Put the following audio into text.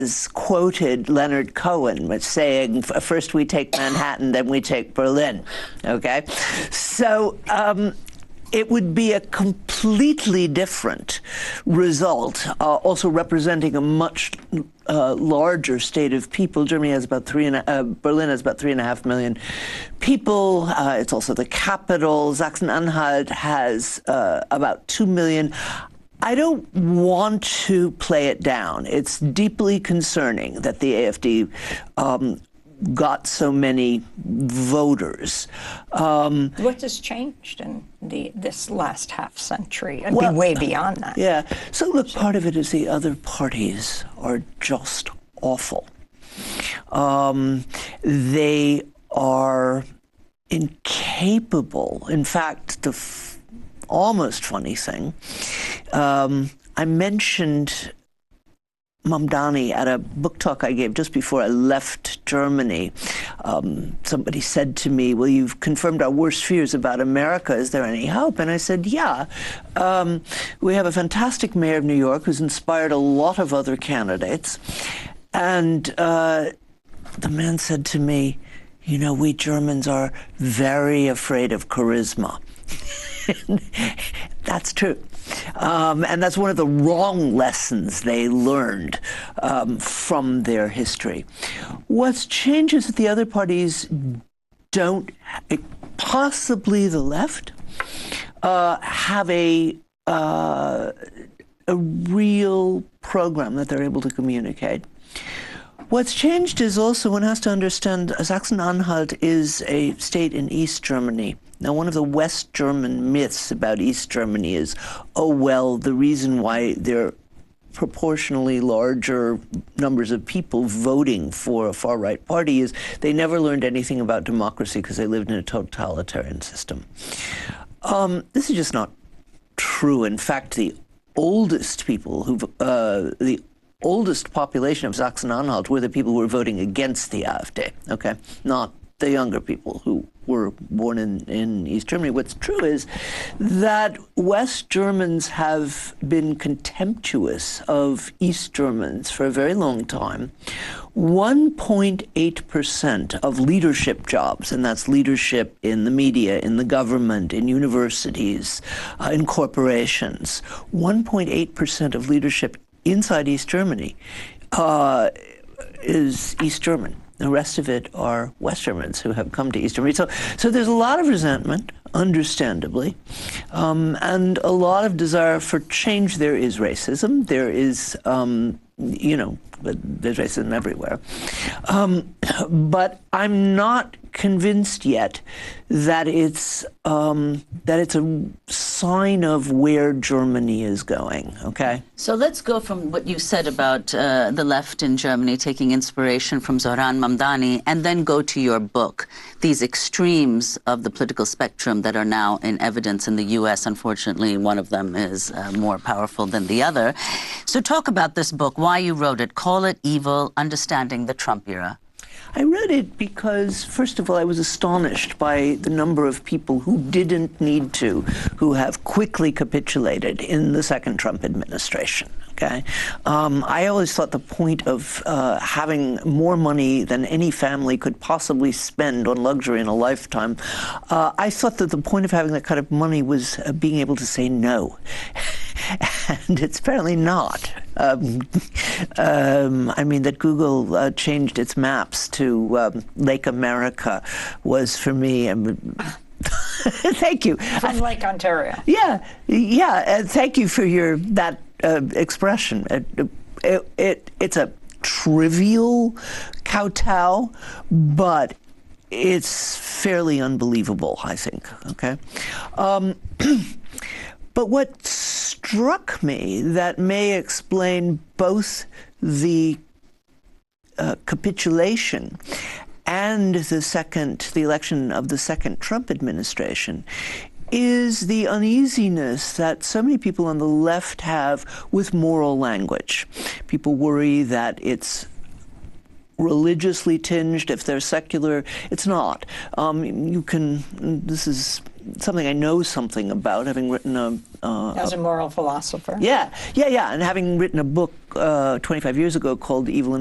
quoted Leonard Cohen saying, first we take Manhattan, then we take Berlin, okay? So it would be a completely different result, also representing a much larger state of people. Germany has about Berlin has about 3.5 million people. It's also the capital. Sachsen-Anhalt has about 2 million. I don't want to play it down. It's deeply concerning that the AfD got so many voters. What has changed in this last half century and way beyond that? Yeah. So look, part of it is the other parties are just awful. They are incapable. In fact, the almost funny thing, I mentioned Mamdani at a book talk I gave just before I left Germany. Somebody said to me, well, you've confirmed our worst fears about America. Is there any hope? And I said, yeah. We have a fantastic mayor of New York who's inspired a lot of other candidates. And the man said to me, you know, we Germans are very afraid of charisma. That's true. And that's one of the wrong lessons they learned from their history. What's changed is that the other parties don't, possibly the left, have a real program that they're able to communicate. What's changed is also one has to understand Sachsen-Anhalt is a state in East Germany. Now, one of the West German myths about East Germany is, oh, well, the reason why there are proportionally larger numbers of people voting for a far-right party is they never learned anything about democracy because they lived in a totalitarian system. This is just not true. In fact, the oldest people the oldest population of Sachsen-Anhalt were the people who were voting against the AfD, okay? Not the younger people who were born in East Germany. What's true is that West Germans have been contemptuous of East Germans for a very long time. 1.8% of leadership jobs, and that's leadership in the media, in the government, in universities, in corporations, 1.8% of leadership inside East Germany is East German. The rest of it are West Germans who have come to East Germany. So there's a lot of resentment, understandably, and a lot of desire for change. There is racism. There is, you know, there's racism everywhere. But I'm not convinced yet that it's a sign of where Germany is going, okay? So let's go from what you said about the left in Germany taking inspiration from Zohran Mamdani and then go to your book, these extremes of the political spectrum that are now in evidence in the U.S. Unfortunately, one of them is more powerful than the other. So talk about this book, why you wrote it, Call It Evil, Understanding the Trump Era. I read it because, first of all, I was astonished by the number of people who didn't need to, who have quickly capitulated in the second Trump administration. Okay, I always thought the point of having more money than any family could possibly spend on luxury in a lifetime, I thought that the point of having that kind of money was being able to say no. And it's apparently not. I mean, that Google changed its maps to Lake America was, for me, thank you. From Lake Ontario. Yeah, yeah. Thank you for that expression. It's a trivial kowtow, but it's fairly unbelievable, I think. Okay. But what struck me that may explain both the capitulation and the election of the second Trump administration is the uneasiness that so many people on the left have with moral language. People worry that it's religiously tinged, if they're secular. It's not. This is something I know something about, having written as a moral philosopher. Yeah, and having written a book 25 years ago called Evil